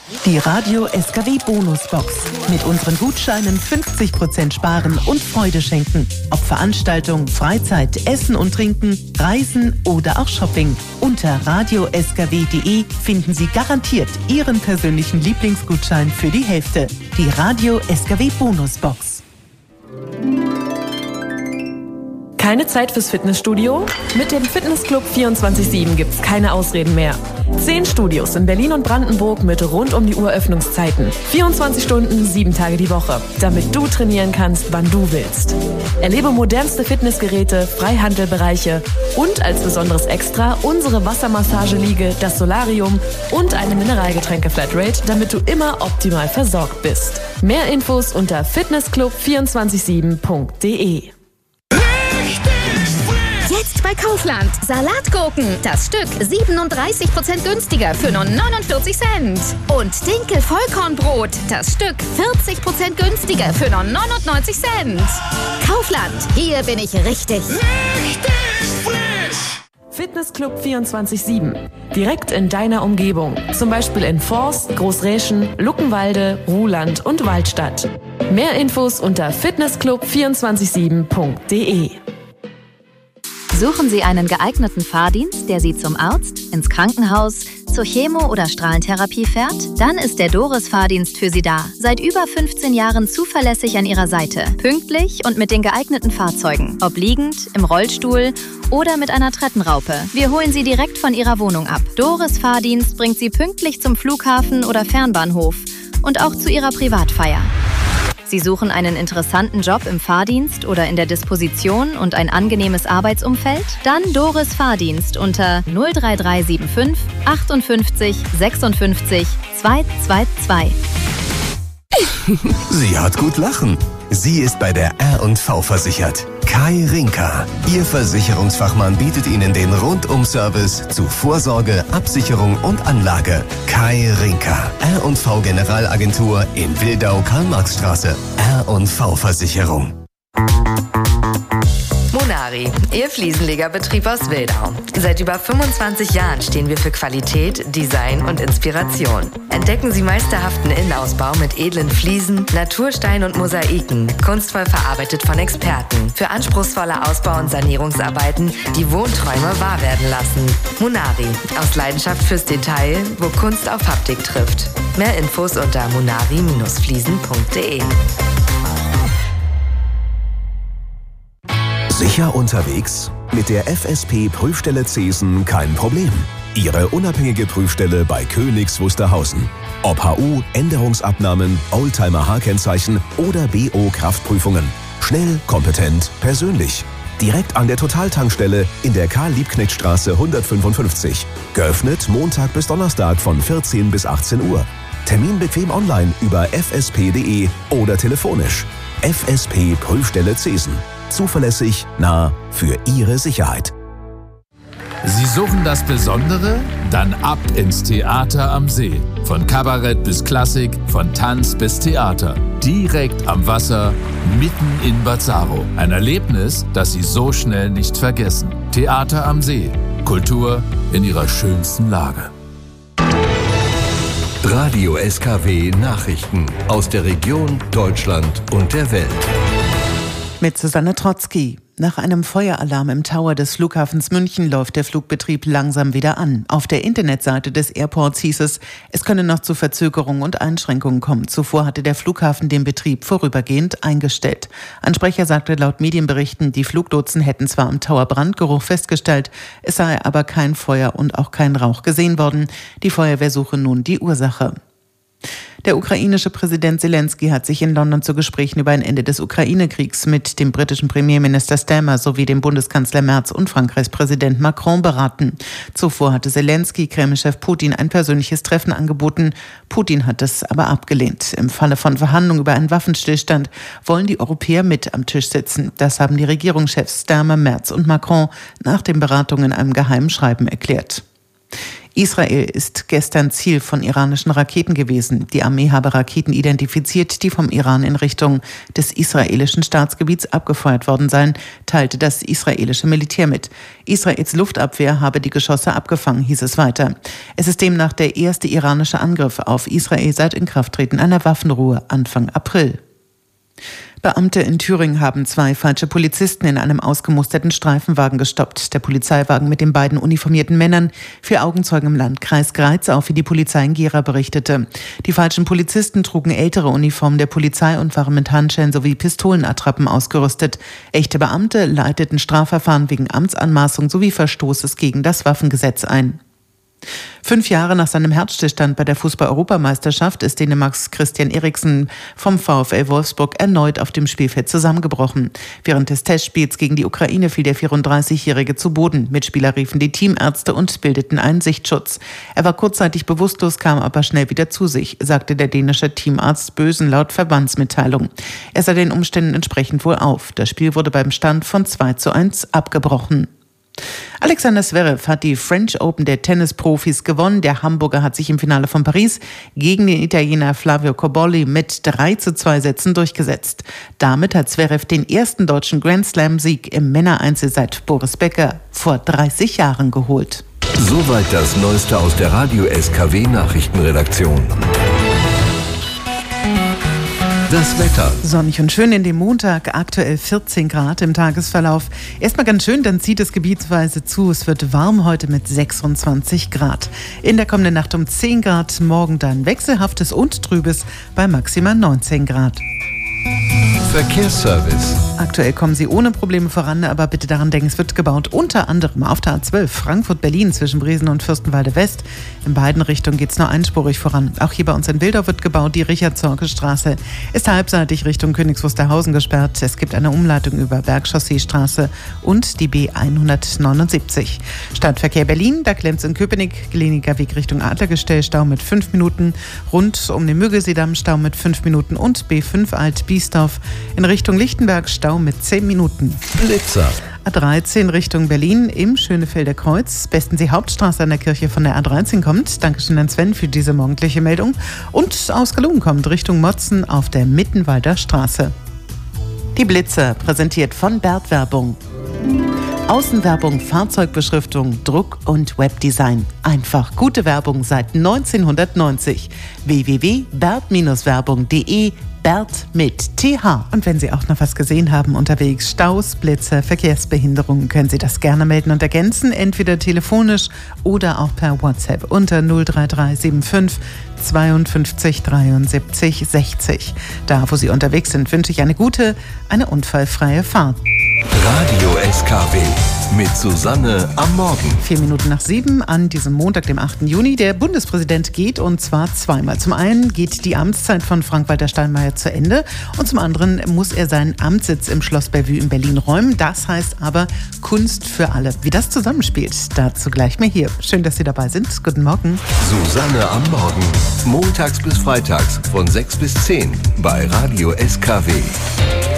Die Radio SKW Bonusbox. Mit unseren Gutscheinen 50% sparen und Freude schenken. Ob Veranstaltung, Freizeit, Essen und Trinken, Reisen oder auch Shopping. Unter radioskw.de finden Sie garantiert Ihren persönlichen Lieblingsgutschein für die Hälfte. Die Radio SKW Bonusbox. Keine Zeit fürs Fitnessstudio? Mit dem Fitnessclub 24/7 gibt's keine Ausreden mehr. 10 Studios in Berlin und Brandenburg mit rund um die Uhr Öffnungszeiten. 24 Stunden, 7 Tage die Woche, damit du trainieren kannst, wann du willst. Erlebe modernste Fitnessgeräte, Freihandelbereiche und als besonderes Extra unsere Wassermassageliege, das Solarium und eine Mineralgetränke-Flatrate, damit du immer optimal versorgt bist. Mehr Infos unter fitnessclub247.de. Jetzt bei Kaufland. Salatgurken. Das Stück 37% günstiger für nur 49 Cent. Und Dinkel-Vollkornbrot. Das Stück 40% günstiger für nur 99 Cent. Kaufland. Hier bin ich richtig. Fitnessclub 24/7. Direkt in deiner Umgebung. Zum Beispiel in Forst, Großräschen, Luckenwalde, Ruhland und Waldstadt. Mehr Infos unter fitnessclub247.de. Suchen Sie einen geeigneten Fahrdienst, der Sie zum Arzt, ins Krankenhaus, zur Chemo- oder Strahlentherapie fährt? Dann ist der Doris-Fahrdienst für Sie da. Seit über 15 Jahren zuverlässig an Ihrer Seite. Pünktlich und mit den geeigneten Fahrzeugen. Ob liegend, im Rollstuhl oder mit einer Trettenraupe. Wir holen Sie direkt von Ihrer Wohnung ab. Doris-Fahrdienst bringt Sie pünktlich zum Flughafen oder Fernbahnhof und auch zu Ihrer Privatfeier. Sie suchen einen interessanten Job im Fahrdienst oder in der Disposition und ein angenehmes Arbeitsumfeld? Dann Doris Fahrdienst unter 03375 58 56 222. Sie hat gut lachen. Sie ist bei der R&V versichert. Kai Rinka. Ihr Versicherungsfachmann bietet Ihnen den Rundum-Service zu Vorsorge, Absicherung und Anlage. Kai Rinka. R&V Generalagentur in Wildau, Karl-Marx-Straße. R&V Versicherung. Monari, Ihr Fliesenlegerbetrieb aus Wildau. Seit über 25 Jahren stehen wir für Qualität, Design und Inspiration. Entdecken Sie meisterhaften Innenausbau mit edlen Fliesen, Naturstein und Mosaiken, kunstvoll verarbeitet von Experten. Für anspruchsvolle Ausbau- und Sanierungsarbeiten, die Wohnträume wahr werden lassen. Monari, aus Leidenschaft fürs Detail, wo Kunst auf Haptik trifft. Mehr Infos unter monari-fliesen.de. Sicher unterwegs? Mit der FSP-Prüfstelle Zesen kein Problem. Ihre unabhängige Prüfstelle bei Königs Wusterhausen. Ob HU, Änderungsabnahmen, Oldtimer-H-Kennzeichen oder BO-Kraftprüfungen. Schnell, kompetent, persönlich. Direkt an der Totaltankstelle in der Karl-Liebknecht-Straße 155. Geöffnet Montag bis Donnerstag von 14 bis 18 Uhr. Termin bequem online über fsp.de oder telefonisch. FSP Prüfstelle Zesen. Zuverlässig, nah, für Ihre Sicherheit. Sie suchen das Besondere? Dann ab ins Theater am See. Von Kabarett bis Klassik, von Tanz bis Theater. Direkt am Wasser, mitten in Bazzaro. Ein Erlebnis, das Sie so schnell nicht vergessen. Theater am See. Kultur in ihrer schönsten Lage. Radio SKW Nachrichten aus der Region, Deutschland und der Welt. Mit Susanne Trotzki. Nach einem Feueralarm im Tower des Flughafens München läuft der Flugbetrieb langsam wieder an. Auf der Internetseite des Airports hieß es könne noch zu Verzögerungen und Einschränkungen kommen. Zuvor hatte der Flughafen den Betrieb vorübergehend eingestellt. Ein Sprecher sagte laut Medienberichten, die Fluglotsen hätten zwar am Tower Brandgeruch festgestellt, es sei aber kein Feuer und auch kein Rauch gesehen worden. Die Feuerwehr suche nun die Ursache. Der ukrainische Präsident Zelensky hat sich in London zu Gesprächen über ein Ende des Ukraine-Kriegs mit dem britischen Premierminister Starmer sowie dem Bundeskanzler Merz und Frankreichs Präsident Macron beraten. Zuvor hatte Zelensky Kreml-Chef Putin ein persönliches Treffen angeboten. Putin hat es aber abgelehnt. Im Falle von Verhandlungen über einen Waffenstillstand wollen die Europäer mit am Tisch sitzen. Das haben die Regierungschefs Starmer, Merz und Macron nach den Beratungen in einem geheimen Schreiben erklärt. Israel ist gestern Ziel von iranischen Raketen gewesen. Die Armee habe Raketen identifiziert, die vom Iran in Richtung des israelischen Staatsgebiets abgefeuert worden seien, teilte das israelische Militär mit. Israels Luftabwehr habe die Geschosse abgefangen, hieß es weiter. Es ist demnach der erste iranische Angriff auf Israel seit Inkrafttreten einer Waffenruhe Anfang April. Beamte in Thüringen haben 2 falsche Polizisten in einem ausgemusterten Streifenwagen gestoppt. Der Polizeiwagen mit den beiden uniformierten Männern fiel Augenzeugen im Landkreis Greiz auf, wie die Polizei in Gera berichtete. Die falschen Polizisten trugen ältere Uniformen der Polizei und waren mit Handschellen sowie Pistolenattrappen ausgerüstet. Echte Beamte leiteten Strafverfahren wegen Amtsanmaßung sowie Verstoßes gegen das Waffengesetz ein. 5 Jahre nach seinem Herzstillstand bei der Fußball-Europameisterschaft ist Dänemarks Christian Eriksen vom VfL Wolfsburg erneut auf dem Spielfeld zusammengebrochen. Während des Testspiels gegen die Ukraine fiel der 34-Jährige zu Boden. Mitspieler riefen die Teamärzte und bildeten einen Sichtschutz. Er war kurzzeitig bewusstlos, kam aber schnell wieder zu sich, sagte der dänische Teamarzt Bösen laut Verbandsmitteilung. Er sah den Umständen entsprechend wohl auf. Das Spiel wurde beim Stand von 2:1 abgebrochen. Alexander Zverev hat die French Open der Tennisprofis gewonnen. Der Hamburger hat sich im Finale von Paris gegen den Italiener Flavio Cobolli mit 3:2 Sätzen durchgesetzt. Damit hat Zverev den ersten deutschen Grand Slam-Sieg im Männereinzel seit Boris Becker vor 30 Jahren geholt. Soweit das Neueste aus der Radio SKW Nachrichtenredaktion. Das Wetter. Sonnig und schön in dem Montag, aktuell 14 Grad im Tagesverlauf. Erstmal ganz schön, dann zieht es gebietsweise zu. Es wird warm heute mit 26 Grad. In der kommenden Nacht um 10 Grad, morgen dann wechselhaftes und trübes bei maximal 19 Grad. Verkehrsservice. Aktuell kommen Sie ohne Probleme voran, aber bitte daran denken, es wird gebaut unter anderem auf der A12 Frankfurt-Berlin zwischen Bresen und Fürstenwalde West. In beiden Richtungen geht es nur einspurig voran. Auch hier bei uns in Wildau wird gebaut. Die Richard-Zorge-Straße ist halbseitig Richtung Königs Wusterhausen gesperrt. Es gibt eine Umleitung über Bergchausseestraße und die B179. Stadtverkehr Berlin, da klemmt es in Köpenick, Glenicker Weg Richtung Adlergestell, Stau mit 5 Minuten. Rund um den Müggelseedamm Stau mit 5 Minuten und B5 Alt-Biesdorf in Richtung Lichtenberg Stau mit 10 Minuten. Blitzer. A13 Richtung Berlin im Schönefelder Kreuz. Besten Sie Hauptstraße an der Kirche von der A13 kommt. Dankeschön an Sven für diese morgendliche Meldung. Und aus Gelungen kommt Richtung Motzen auf der Mittenwalder Straße. Die Blitzer, präsentiert von Bert Werbung. Außenwerbung, Fahrzeugbeschriftung, Druck und Webdesign. Einfach gute Werbung seit 1990. www.bert-werbung.de. Bert mit TH. Und wenn Sie auch noch was gesehen haben unterwegs, Staus, Blitze, Verkehrsbehinderungen, können Sie das gerne melden und ergänzen, entweder telefonisch oder auch per WhatsApp unter 03375 52 73 60. Da, wo Sie unterwegs sind, wünsche ich eine gute, eine unfallfreie Fahrt. Radio SKW mit Susanne am Morgen. 7:04 an diesem Montag, dem 8. Juni. Der Bundespräsident geht, und zwar zweimal. Zum einen geht die Amtszeit von Frank-Walter Steinmeier zu Ende und zum anderen muss er seinen Amtssitz im Schloss Bellevue in Berlin räumen. Das heißt aber Kunst für alle. Wie das zusammenspielt, dazu gleich mehr hier. Schön, dass Sie dabei sind. Guten Morgen. Susanne am Morgen. Montags bis freitags von 6 bis 10 bei Radio SKW.